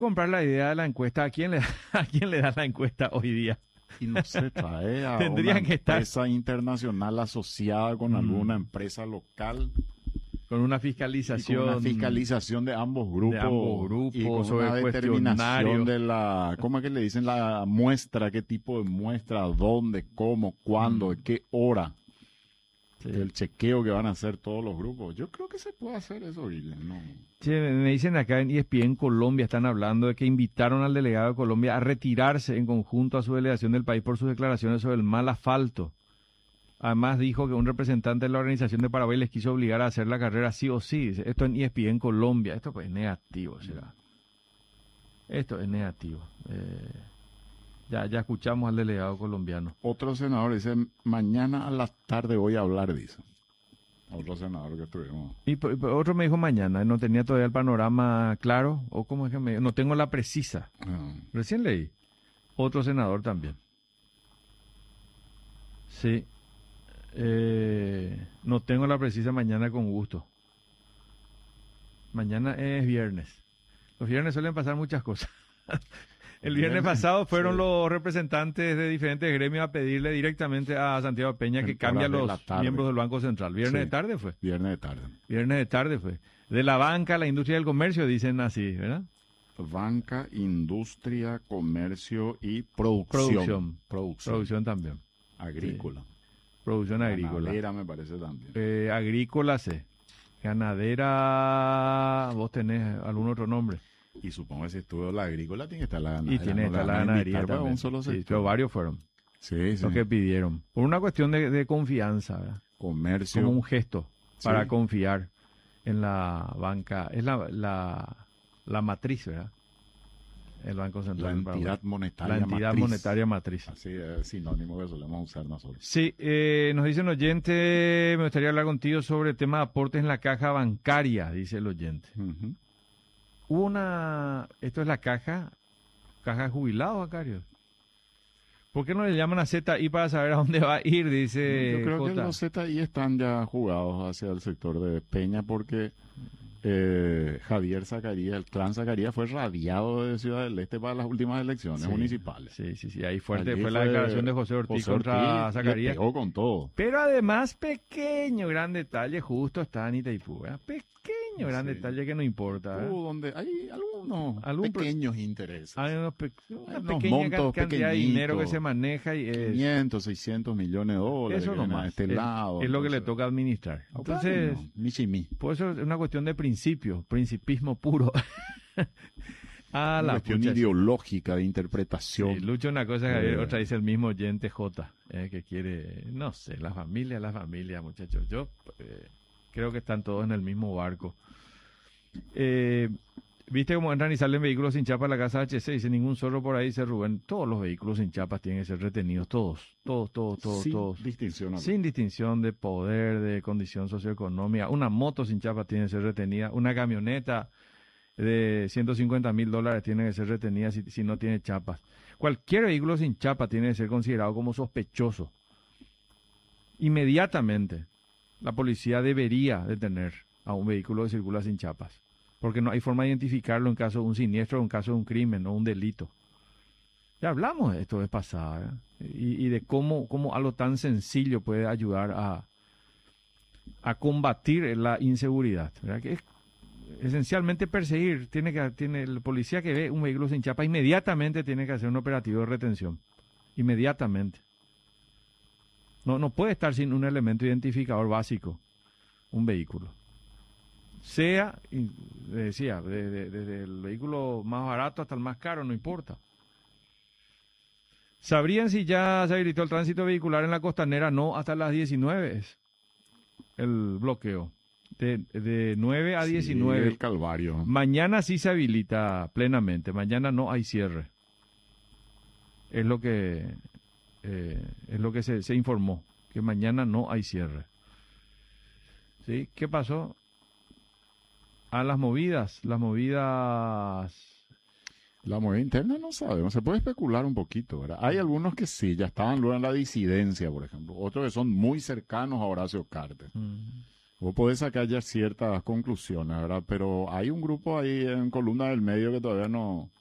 comprar la idea de la encuesta. ¿A quién le da la encuesta hoy día? Y no se trae a Tendrían una que estar empresa internacional asociada con alguna empresa local con una y con fiscalización. una fiscalización de ambos grupos y con sobre una determinación cuestionarios. de la, ¿cómo es que le dicen? La muestra, qué tipo de muestra, dónde, cómo, cuándo, qué hora. Sí. El chequeo que van a hacer todos los grupos. Yo creo que se puede hacer eso, Guillermo. No. Che, me dicen acá en ESPN Colombia, están hablando de que invitaron al delegado de Colombia a retirarse en conjunto a su delegación del país por sus declaraciones sobre el mal asfalto. Además dijo que un representante de la organización de Paraguay les quiso obligar a hacer la carrera sí o sí. Dice, esto en ESPN Colombia. Esto pues es negativo, será. Esto es negativo. Ya escuchamos al delegado colombiano. Otro senador dice, mañana a la tarde voy a hablar, dice. Otro senador que tuvimos. Y otro me dijo mañana, no tenía todavía el panorama claro, o cómo es que no tengo la precisa. Recién leí. Otro senador también. Sí. No tengo la precisa mañana con gusto. Mañana es viernes. Los viernes suelen pasar muchas cosas. El viernes pasado fueron los representantes de diferentes gremios a pedirle directamente a Santiago Peña que cambie a los miembros del Banco Central. ¿Viernes de tarde fue? Viernes de tarde. Viernes de tarde fue. De la banca, la industria del comercio, dicen así, ¿verdad? Banca, industria, comercio y producción. Producción también. Agrícola. Sí. Producción agrícola. Ganadera me parece también. Agrícola, sí. Ganadera, vos tenés algún otro nombre. Y supongo que si estuvo la agrícola tiene que estar la ganadera. Y tiene que estar la ganadería también. Un solo sí, pero varios fueron. Sí, sí. Los que pidieron. Por una cuestión de confianza, ¿verdad? Comercio. Como un gesto para confiar en la banca. Es la matriz, ¿verdad? El Banco Central. La entidad monetaria matriz. La entidad monetaria matriz. Así es sinónimo que solemos usar nosotros. Sí, nos dice un oyente, me gustaría hablar contigo sobre el tema de aportes en la caja bancaria, dice el oyente. Hubo esto es la caja de jubilados bancarios. ¿Por qué no le llaman a ZI para saber a dónde va a ir? Dice yo creo J. que los ZI están ya jugados hacia el sector de Peña porque Javier Zacarías, el clan Zacarías fue radiado de Ciudad del Este para las últimas elecciones municipales. Sí, ahí fuerte fue la declaración de José Ortiz contra Zacarías. Pegó con todo. Pero además, pequeño, gran detalle, justo está en Itaipú, ¿verdad? Pequeño, gran detalle que no importa. Donde hay algunos pequeños intereses. Hay una unos pequeña montos cantidad de dinero que se maneja y es 500, 600 millones de dólares. Eso nomás. Este lado, es lo que le toca administrar. Entonces, por eso es una cuestión de principismo puro. Una cuestión ideológica de interpretación. Sí, Lucho una cosa, Javier, otra dice el mismo oyente J, que quiere, no sé, la familia, muchachos. Yo creo que están todos en el mismo barco. ¿Viste cómo entran y salen vehículos sin chapa a la casa HC? Dice ningún zorro por ahí, dice Rubén. Todos los vehículos sin chapas tienen que ser retenidos, todos. Sin distinción. Sin distinción de poder, de condición socioeconómica. Una moto sin chapa tiene que ser retenida. Una camioneta de $150,000 tiene que ser retenida si no tiene chapas. Cualquier vehículo sin chapa tiene que ser considerado como sospechoso. Inmediatamente, la policía debería detener a un vehículo que circula sin chapas. Porque no hay forma de identificarlo en caso de un siniestro, en caso de un crimen o un delito. Ya hablamos de esto de pasada, y de cómo algo tan sencillo puede ayudar a combatir la inseguridad, ¿verdad? Que es esencialmente perseguir. Tiene el policía que ve un vehículo sin chapa inmediatamente tiene que hacer un operativo de retención. Inmediatamente. No puede estar sin un elemento identificador básico, un vehículo. Sea, decía, desde el vehículo más barato hasta el más caro, no importa. ¿Sabrían si ya se habilitó el tránsito vehicular en la costanera? No, hasta las 19 es el bloqueo. De 9 a 19. El Calvario. Mañana sí se habilita plenamente. Mañana no hay cierre. Es lo que se informó. Que mañana no hay cierre. ¿Sí? ¿Qué pasó? Las movidas. La movida interna no sabemos, se puede especular un poquito, ¿verdad? Hay algunos que sí, ya estaban luego en la disidencia, por ejemplo. Otros que son muy cercanos a Horacio Cartes. Vos podés sacar ya ciertas conclusiones, ¿verdad? Pero hay un grupo ahí en Columna del Medio que todavía